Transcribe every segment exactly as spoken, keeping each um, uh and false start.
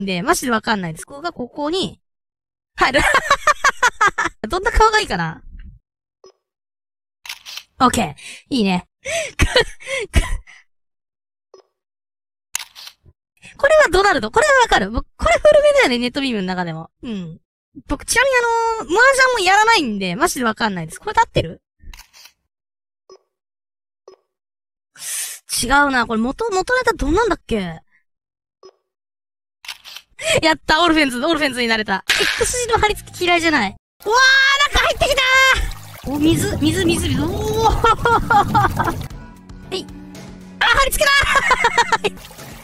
で、マジでわかんないです。ここがここに、入る。どんな顔がいいかな？オッケー。いいね。これはドナルド。これはわかる。僕、これ古めだよね、ネットビームの中でも。うん。僕、ちなみにあのー、麻雀もやらないんで、マジでわかんないです。これ立ってる？違うな。これ元、元ネタどんなんだっけ？やった、オルフェンズ、オルフェンズになれた。X 字の貼り付き嫌いじゃない。うわー、中入ってきたー！お、水、水、水、水。おーはい。あ、貼り付けだー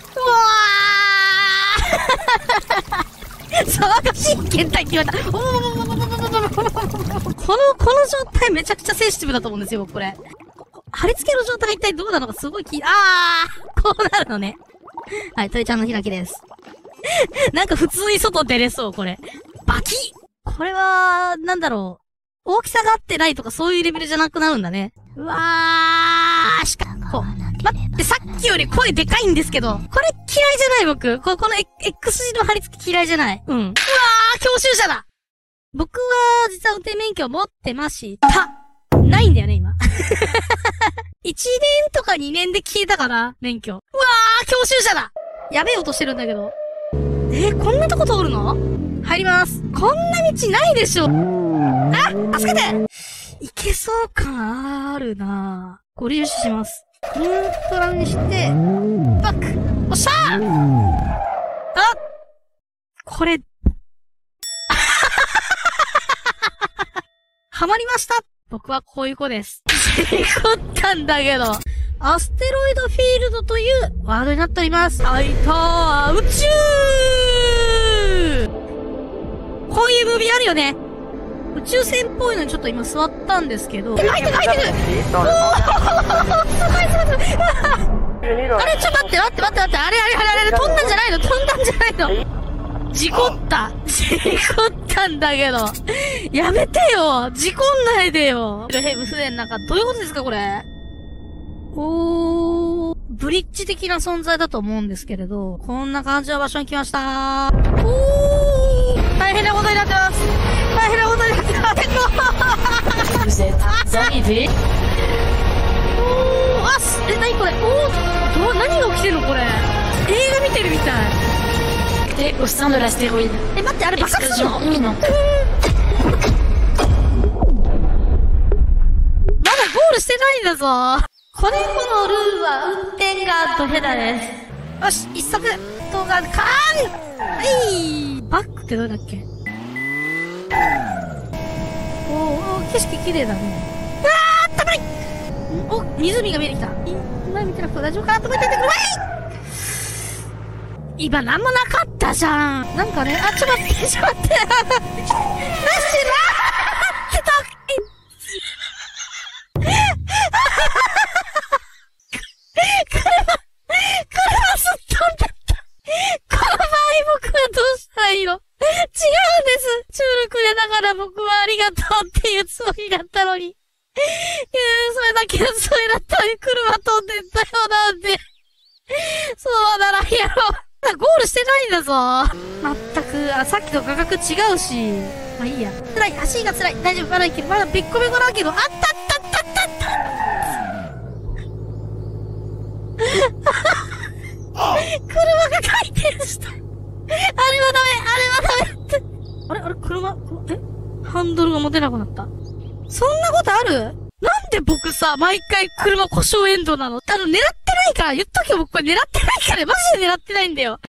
うわー騒がしい検体決まった。おーこの、この状態めちゃくちゃセンシティブだと思うんですよ、僕これ。貼り付けの状態一体どうなのかすごい気、あーこうなるのね。はい、トイちゃんの開きです。なんか普通に外出れそう、これ。バキッこれは、なんだろう。大きさが合ってないとかそういうレベルじゃなくなるんだね。うわー、しか、こう。待って、さっきより声でかいんですけど。これ嫌いじゃない僕。こ、この X 字の貼り付き嫌いじゃない。うん。うわー、教習者だ僕は、実は運転免許を持ってました。ないんだよね、今。いちねんとかにねんで消えたから、免許。うわー、教習者だやべえ音してるんだけど。えー、こんなとこ通るの？入ります。こんな道ないでしょ。あ、助けていけそう感あるなぁ。ご利用します。ニュートラルにして、バックおっしゃーあこれ、ハマりました僕はこういう子です。事故ったんだけど。アステロイドフィールドというワードになっております。あいたー宇宙こういうムービーあるよね。宇宙船っぽいのにちょっと今座ったんですけど。入ってる入ってるおーすごいすごいすごいあれちょっと待って待って待って待ってあれあれあれあれ飛んだんじゃないの飛んだんじゃないの事故った事故ったんだけどやめてよ事故んないでよヘブ船の中どういうことですかこれおー、ブリッジ的な存在だと思うんですけれど、こんな感じの場所に来ましたー。おー、大変なことになってます。大変なことになってます。おー、あす、え、なにこれおー、ど、何が起きてんのこれ。映画見てるみたい。 え、au sein de l'astéroïde。 え、待って、あれ爆発するの？まだゴールしてないんだぞ。これこのルールは運転がドヘダです。よし、一足動画かーんはいバックってどれだっけおー、景色綺麗だね。あー、たまりお、湖が見えてきた。今見てなくて大丈夫かなと思っててくれ今なんもなかったじゃん。なんかね、あ、ちょっと待って、ちょっと待って。なしなーってた車、車すっ飛んだった。この場合僕はどうしたらいいの？違うんです。チュールくれながら僕はありがとうっていうつもりだったのに。いやそれだけのつもりだったのに車飛んでったよなんで。そうならんやろ。ゴールしてないんだぞ。まったく、あ、さっきと価格違うし。まあいいや。辛い、足が辛い。大丈夫、まだいける。まだべっこべこだけど、あったあったあったあったあった車が回転した。あれはダメ、あれはダメって。あれあれ車、えハンドルが持てなくなった。そんなことある？なんで僕さ、毎回車故障エンドなの？あの、狙ってないから、言っとけよ僕これ狙ってないから、マジで狙ってないんだよ。